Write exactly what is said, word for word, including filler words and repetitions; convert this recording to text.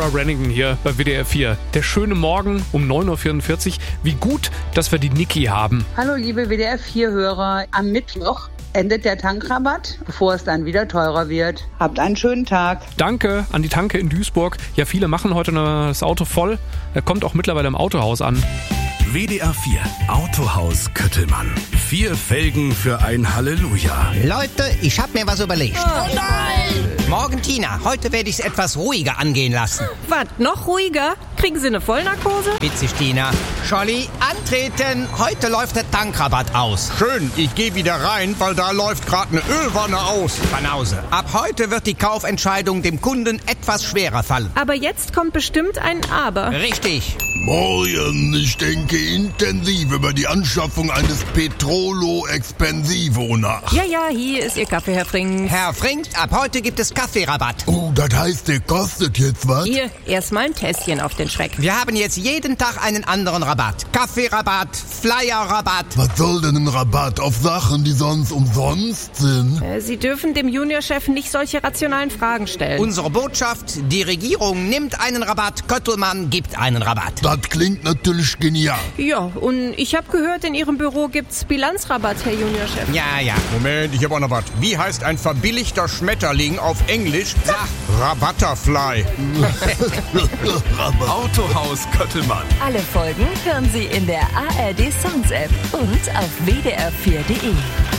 Laura Branigan hier bei W D R vier. Der schöne Morgen um neun Uhr vierundvierzig. Wie gut, dass wir die Niki haben. Hallo liebe W D R vier-Hörer. Am Mittwoch endet der Tankrabatt, bevor es dann wieder teurer wird. Habt einen schönen Tag. Danke an die Tanke in Duisburg. Ja, viele machen heute das Auto voll. Er kommt auch mittlerweile im Autohaus an. W D R vier Autohaus Köttelmann. Vier Felgen für ein Halleluja. Leute, ich hab mir was überlegt. Oh nein! Morgen Tina, heute werde ich es etwas ruhiger angehen lassen. Was, noch ruhiger? Kriegen Sie eine Vollnarkose? Witzig, Tina. Scholli, antreten. Heute läuft der Tankrabatt aus. Schön, ich gehe wieder rein, weil da läuft gerade eine Ölwanne aus. Banause. Ab heute wird die Kaufentscheidung dem Kunden etwas schwerer fallen. Aber jetzt kommt bestimmt ein Aber. Richtig. Morgen, ich denke intensiv über die Anschaffung eines Petrolo Expensivo nach. Ja, ja, hier ist Ihr Kaffee, Herr Frings. Herr Frings, ab heute gibt es Kaffeerabatt. Oh, das heißt, der kostet jetzt was? Hier, erstmal ein Tässchen auf den Schreck. Wir haben jetzt jeden Tag einen anderen Rabatt. Kaffeerabatt, Flyerrabatt. Was soll denn ein Rabatt auf Sachen, die sonst umsonst sind? Äh, Sie dürfen dem Juniorchef nicht solche rationalen Fragen stellen. Unsere Botschaft, die Regierung nimmt einen Rabatt, Köttelmann gibt einen Rabatt. Das klingt natürlich genial. Ja, und ich habe gehört, in Ihrem Büro gibt's Bilanzrabatt, Herr Juniorchef. Ja, ja. Moment, ich habe auch noch was. Wie heißt ein verbilligter Schmetterling auf Englisch? Sag. Rabutterfly. Autohaus Köttelmann. Alle Folgen hören Sie in der A R D Sounds App und auf w d r vier punkt d e.